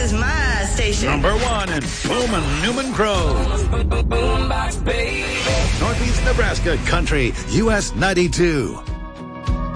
is my station. Number 1 in Bowman Newman Grove. Northeast Nebraska Country, US 92.